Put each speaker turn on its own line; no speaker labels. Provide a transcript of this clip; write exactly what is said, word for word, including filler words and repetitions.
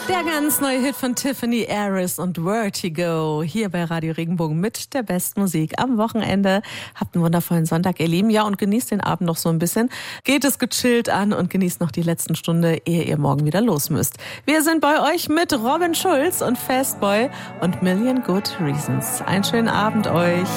Der ganz neue Hit von Tiffany Aris und Vertigo hier bei Radio Regenbogen mit der besten Musik am Wochenende. Habt einen wundervollen Sonntag, ihr Lieben. Ja, und genießt den Abend noch so ein bisschen. Geht es gechillt an und genießt noch die letzten Stunde, ehe ihr morgen wieder los müsst. Wir sind bei euch mit Robin Schulz und Fastboy und Million Good Reasons. Einen schönen Abend euch.